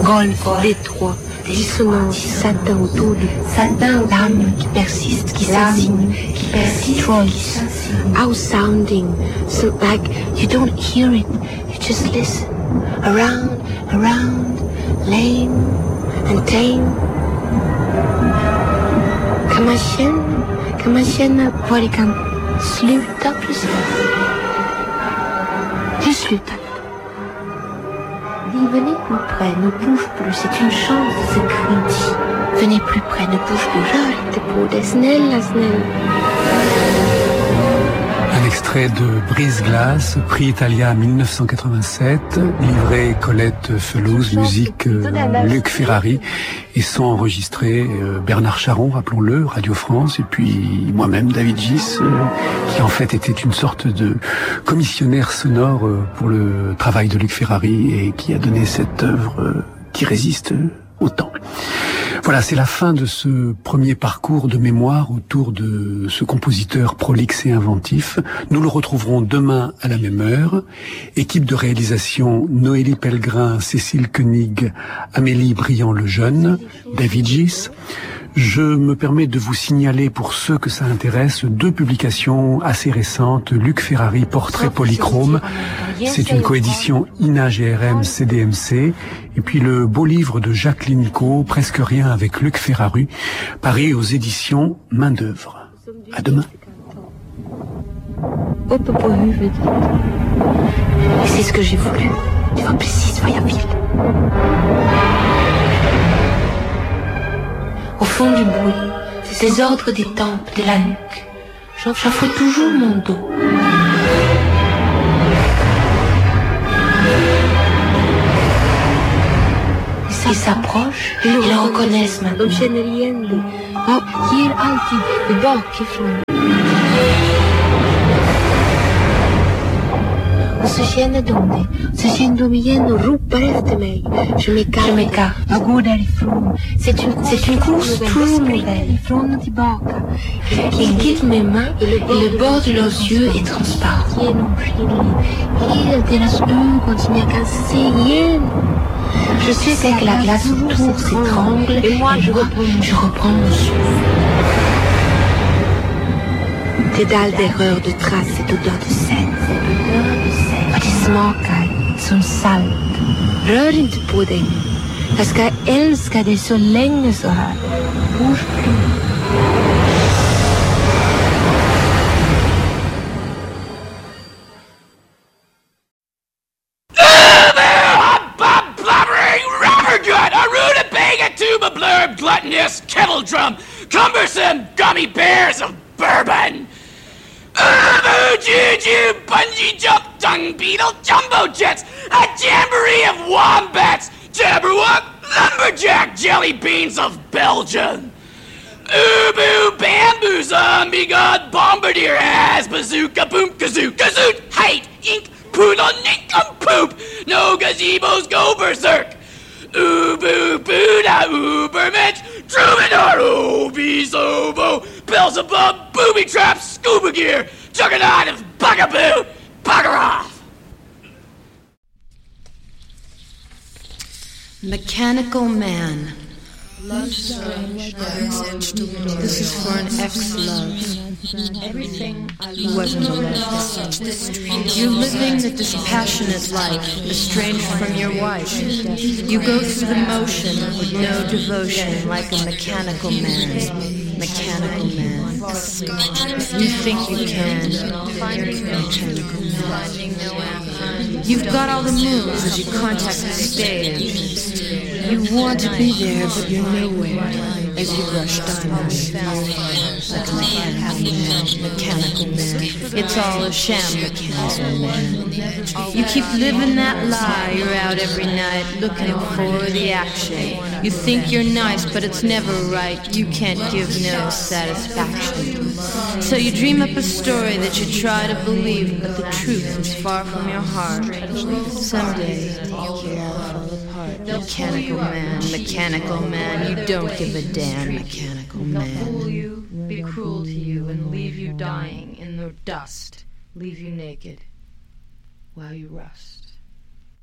golfe, détroit, dissonance, satin autour du satin, larmes qui persistent, qui s'assignent, qui persistent, trolls, outsounding, so like you don't hear it, you just listen, around, lame and tame. Kan man känna vad det kan sluta precis? Det slutar. Dis, venez plus près, ne bouge plus, c'est une chance, c'est dit. Venez plus près, ne bouge plus, rör inte på det, snälla. Un extrait de Brise-Glace, prix Italia 1987, livré Colette Felouz, musique Luc Ferrari, et son enregistré Bernard Charon, rappelons-le, Radio France, et puis moi-même, David Gis, qui en fait était une sorte de commissionnaire sonore pour le travail de Luc Ferrari et qui a donné cette œuvre qui résiste au temps. Voilà, c'est la fin de ce premier parcours de mémoire autour de ce compositeur prolixe et inventif. Nous le retrouverons demain à la même heure. Équipe de réalisation, Noélie Pellegrin, Cécile Koenig, Amélie Briand-Lejeune, David Gis. Je me permets de vous signaler, pour ceux que ça intéresse, 2 publications assez récentes. Luc Ferrari, Portrait polychrome. C'est une coédition INA-GRM CDMC. Et puis le beau livre de Jacqueline Co, Presque rien avec Luc Ferrari, paru aux éditions Main d'œuvre. À demain. C'est ce que j'ai voulu. Det var precis vad jag ville. Au fond du bruit, des ordres des tempes, de la nuque, j'offre toujours mon dos. Ils s'approchent, ils le reconnaissent maintenant. De känner igen det. Jag ger alltid bakifrån. Och så känner de igen och ropar efter mig. Je m'écarte. Jag går därifrån. C'est une course toujours nouvelle. Ifrån och tillbaka. Ils guident mes mains et le bord de leurs yeux est transparent. Hela deras ögon som jag kan se igen. Je sais que la glace autour s'étrangle et moi je reprends mon souffle. Des dalles d'erreur, de traces et d'odeur de scène. Vad det smakar som salt. Rör inte på dig nu. Jag ska älska dig så länge så här. Bouge plus. Blurb, gluttonous, kettle drum, cumbersome gummy bears of bourbon. Juju, bungee jump, dung beetle, jumbo jets, a jamboree of wombats, jabberwock, lumberjack, jelly beans of Belgium. Ubu, bamboo, zombie god, bombardier, ass, bazooka, boom, kazoo, kazoot, height, ink, poodle, nincompoop, no gazebos, go berserk. Ubu, Buddha, Ubermensch, Troubadour, Obies, Oboe, Beelzebub, Booby Traps, Scuba Gear, Juggernaut of Bugaboo, Bugger off! Mechanical Man. This is for an ex-love. Everything wasn't a love. You're living the dispassionate life, estranged from your wife. You go through the motion with no devotion, like a mechanical man. Mechanical man. You think you can. Mechanical man. You've got all the moves as you contact the stage. You want to be there, but you're nowhere as you rush diamonds. Like a mechanical man. It's all a sham, mechanical man. You keep living that lie. You're out every night looking for the action. You think you're nice, but it's never right. You can't give no satisfaction. So you dream up a story that you try to believe, but the truth is far from your heart. Someday you'll all fall apart. Mechanical man, you don't give a damn, mechanical man. They'll fool you, be cruel to you, and leave you dying in the dust, leave you naked while you rust.